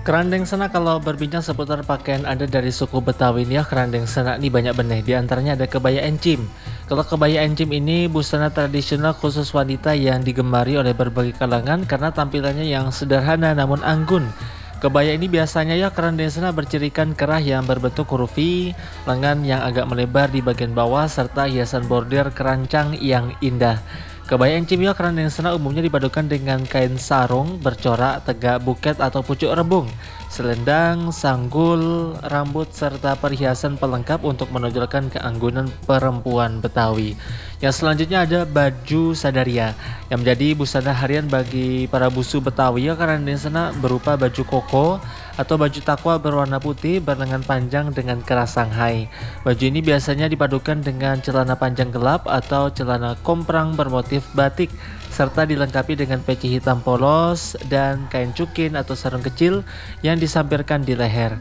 Kerandeng Sena kalau berbincang seputar pakaian adat dari suku Betawi nih ya, Kerandeng Sena ini banyak benih. Di antaranya ada kebaya encim. Kalau kebaya encim ini busana tradisional khusus wanita yang digemari oleh berbagai kalangan karena tampilannya yang sederhana namun anggun. Kebaya ini biasanya ya Kerandeng Sena bercirikan kerah yang berbentuk huruf V, lengan yang agak melebar di bagian bawah serta hiasan bordir kerancang yang indah. Kebaya encim ya Kerandeng Sena umumnya dipadukan dengan kain sarung bercorak, tegak, buket atau pucuk rebung, selendang, sanggul, rambut serta perhiasan pelengkap untuk menonjolkan keanggunan perempuan Betawi. Yang selanjutnya ada baju sadaria yang menjadi busana harian bagi para busu Betawi ya Kerandeng Sena berupa baju koko atau baju takwa berwarna putih berlengan panjang dengan kerah Shanghai. Baju ini biasanya dipadukan dengan celana panjang gelap atau celana komprang bermotif batik serta dilengkapi dengan peci hitam polos dan kain cukin atau sarung kecil yang disampirkan di leher.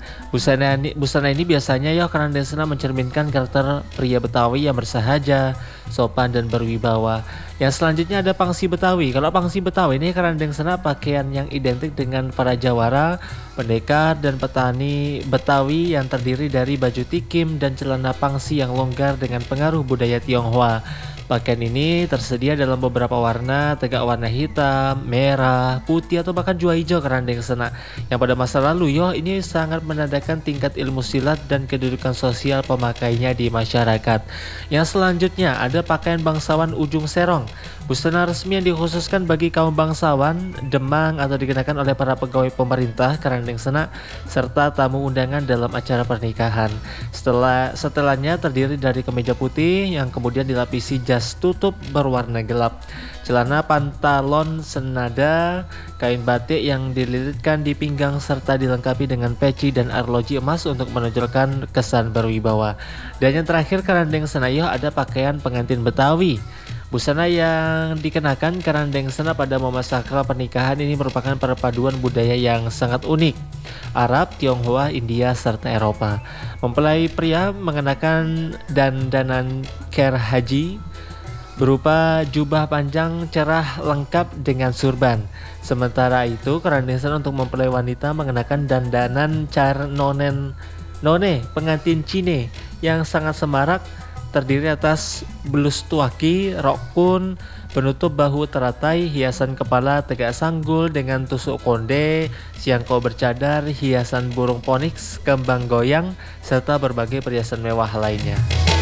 Busana ini biasanya ya Kerandeng Sena mencerminkan karakter pria Betawi yang bersahaja, sopan dan berwibawa. Yang selanjutnya ada pangsi Betawi. Kalau pangsi Betawi ini Kerandeng Sena pakaian yang identik dengan para jawara, pendekar dan petani Betawi yang terdiri dari baju tikim dan celana pangsi yang longgar dengan pengaruh budaya Tionghoa. Pakaian ini tersedia dalam beberapa warna, tegak warna hitam, merah, putih atau bahkan jua hijau Kerandeng Sena. Yang pada masa lalu ini sangat menandakan tingkat ilmu silat dan kedudukan sosial pemakainya di masyarakat. Yang selanjutnya ada pakaian bangsawan ujung serong. Busana resmi yang dikhususkan bagi kaum bangsawan, demang atau dikenakan oleh para pegawai pemerintah Kerandeng Sena serta tamu undangan dalam acara pernikahan. Setelahnya terdiri dari kemeja putih yang kemudian dilapisi jas tutup berwarna gelap, celana pantalon senada, kain batik yang dililitkan di pinggang serta dilengkapi dengan peci dan arloji emas untuk menonjolkan kesan berwibawa. Dan yang terakhir Kerandeng Sena ada pakaian pengantin Betawi. Busana yang dikenakan Kerandeng Sena pada momen sakral pernikahan ini merupakan perpaduan budaya yang sangat unik, Arab, Tionghoa, India, serta Eropa. Mempelai pria mengenakan dandanan ker haji berupa jubah panjang cerah lengkap dengan surban. Sementara itu Kerandeng Sena untuk mempelai wanita mengenakan dandanan none pengantin Cine yang sangat semarak, terdiri atas blus tuaki, rok kun, penutup bahu teratai, hiasan kepala tegak sanggul dengan tusuk konde, siangko bercadar, hiasan burung poniks, kembang goyang, serta berbagai perhiasan mewah lainnya.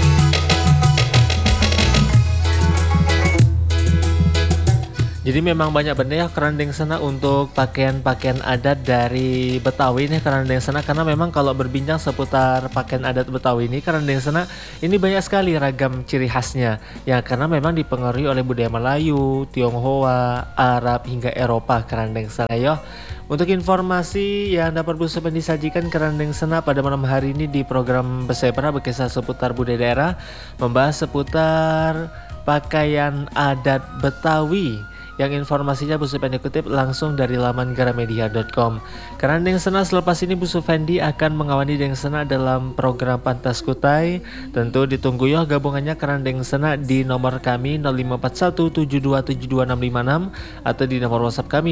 Jadi memang banyak benar ya Kerandeng Sena untuk pakaian-pakaian adat dari Betawi nih Kerandeng Sena, karena memang kalau berbincang seputar pakaian adat Betawi ini Kerandeng Sena ini banyak sekali ragam ciri khasnya ya, karena memang dipengaruhi oleh budaya Melayu, Tionghoa, Arab hingga Eropa Kerandeng Sena ya. Untuk informasi yang dapat Bu Supen disajikan Kerandeng Sena pada malam hari ini di program Besepra berkisah seputar budaya daerah, membahas seputar pakaian adat Betawi yang informasinya Bu Supendi kutip langsung dari laman gramedia.com. Kerandeng Sena selepas ini Bu Supendi akan mengawani Deng Sena dalam program Pantas Kutai. Tentu ditunggu ya gabungannya Kerandeng Sena di nomor kami 0541727256 atau di nomor WhatsApp kami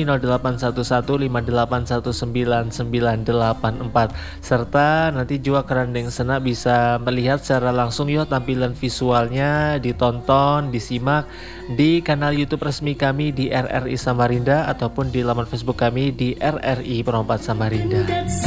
081158199984, serta nanti juga Kerandeng Sena bisa melihat secara langsung ya tampilan visualnya, ditonton, disimak di kanal YouTube resmi kami di RRI Samarinda ataupun di laman Facebook kami di RRI Perompak Samarinda.